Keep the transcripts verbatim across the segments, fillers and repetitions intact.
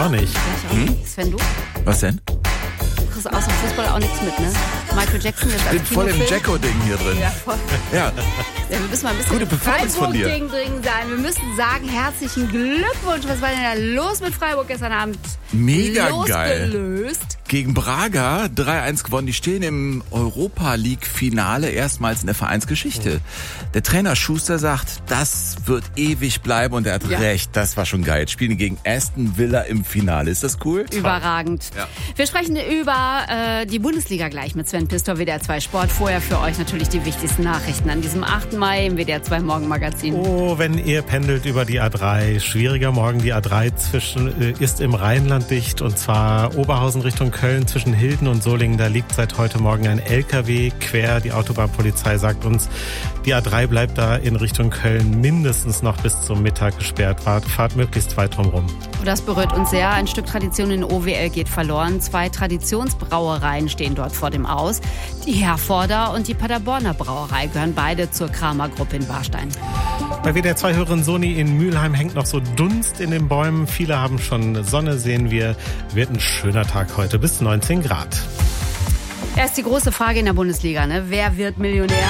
Auch nicht. Ich auch nicht. Sven, du? Was denn? Du kriegst außer Fußball auch nichts mit, ne? Michael Jackson jetzt Ich als bin voll im Kinofilm. Jacko-Ding hier drin. Ja, voll. Ja. Ja, wir müssen mal ein bisschen Gute Performance von dir. Freiburg-Ding drin sein. Wir müssen sagen, herzlichen Glückwunsch. Was war denn da los mit Freiburg gestern Abend? Mega geil. Losgelöst. Gegen Braga drei eins gewonnen. Die stehen im Europa-League-Finale erstmals in der Vereinsgeschichte. Der Trainer Schuster sagt, das wird ewig bleiben und er hat Ja. recht. Das war schon geil. Spielen gegen Aston Villa im Finale. Ist das cool? Überragend. Ja. Wir sprechen über äh, die Bundesliga gleich mit Sven Pistor, W D R zwei Sport. Vorher für euch natürlich die wichtigsten Nachrichten an diesem achten Mai im W D R zwei Morgenmagazin. Oh, wenn ihr pendelt über die A drei. Schwieriger Morgen. Die A drei zwischen, äh, ist im Rheinland dicht und zwar Oberhausen Richtung Köln zwischen Hilden und Solingen. Da liegt seit heute Morgen ein L K W quer. Die Autobahnpolizei sagt uns, die A drei bleibt da in Richtung Köln mindestens noch bis zum Mittag gesperrt. Fahrt, fahrt möglichst weit drumherum. Das berührt uns sehr. Ein Stück Tradition in O W L geht verloren. Zwei Traditionsbrauereien stehen dort vor dem Aus. Die Herforder und die Paderborner Brauerei gehören beide zur Kramer-Gruppe in Warstein. Bei W D R zwei-Hörerin Soni in Mülheim hängt noch so Dunst in den Bäumen. Viele haben schon Sonne, sehen wir. Wird ein schöner Tag heute, bis neunzehn Grad. Erst die große Frage in der Bundesliga, ne? Wer wird Millionär?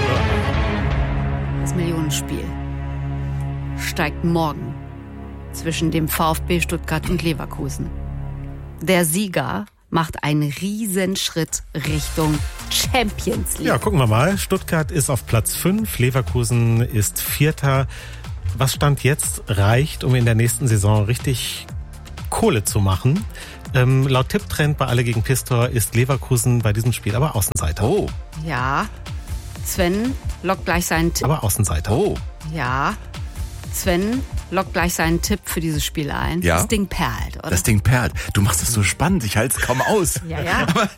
Das Millionenspiel steigt morgen zwischen dem VfB Stuttgart und Leverkusen. Der Sieger macht einen Riesenschritt Richtung Champions League. Ja, gucken wir mal. Stuttgart ist auf Platz fünf, Leverkusen ist Vierter. Was Stand jetzt reicht, um in der nächsten Saison richtig Kohle zu machen. Ähm, laut Tipptrend bei Alle gegen Pistor ist Leverkusen bei diesem Spiel aber Außenseiter. Oh. Ja, Sven lockt gleich seinen Tipp. Aber Außenseiter. Oh. Ja, Sven lockt gleich seinen Tipp für dieses Spiel ein. Ja. Das Ding perlt, oder? Das Ding perlt. Du machst es so spannend. Ich halte es kaum aus. Ja, ja. Aber